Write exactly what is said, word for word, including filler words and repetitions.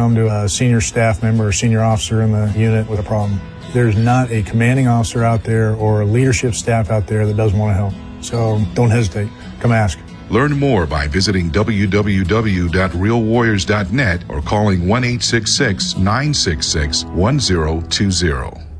come to a senior staff member or senior officer in the unit with a problem. There's not a commanding officer out there or a leadership staff out there that doesn't want to help. So don't hesitate. Come ask. Learn more by visiting w w w dot real warriors dot net or calling one eight six six, nine six six, one zero two zero.